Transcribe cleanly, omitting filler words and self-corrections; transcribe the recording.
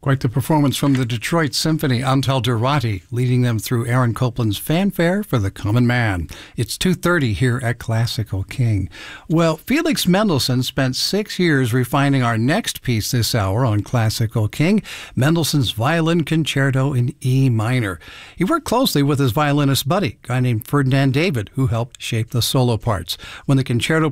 Quite the performance from the Detroit Symphony. Antal Durrati leading them through Aaron Copland's Fanfare for the Common Man. It's 2:30 here at Classical King. Well, Felix Mendelssohn spent 6 years refining our next piece this hour on Classical King, Mendelssohn's Violin Concerto in E minor. He worked closely with his violinist buddy, a guy named Ferdinand David, who helped shape the solo parts. When the concerto